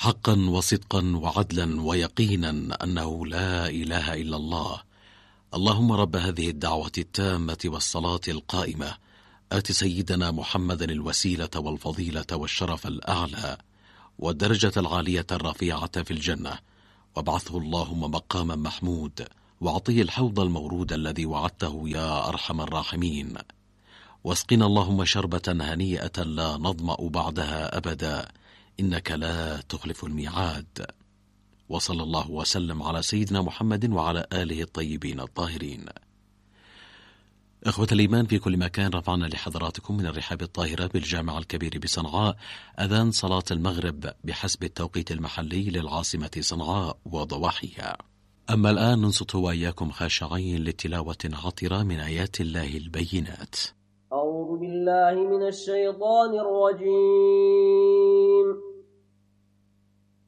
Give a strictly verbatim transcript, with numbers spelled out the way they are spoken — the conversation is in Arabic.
حقا وصدقا وعدلا ويقينا أنه لا إله إلا الله. اللهم رب هذه الدعوة التامة والصلاة القائمة آت سيدنا محمدا الوسيلة والفضيلة والشرف الأعلى والدرجة العالية الرفيعة في الجنة، وابعثه اللهم مقاما محمود، واعطيه الحوض المورود الذي وعدته يا أرحم الراحمين. واسقنا اللهم شربة هنيئة لا نظمأ بعدها أبدا، إنك لا تخلف الميعاد. وصلى الله وسلم على سيدنا محمد وعلى آله الطيبين الطاهرين. إخوة الإيمان في كل مكان، رفعنا لحضراتكم من الرحاب الطاهرة بالجامع الكبير بصنعاء أذان صلاة المغرب بحسب التوقيت المحلي للعاصمة صنعاء وضواحيها. أما الآن ننصت وإياكم خاشعين لتلاوة عطرة من آيات الله البينات. أعوذ بالله من الشيطان الرجيم.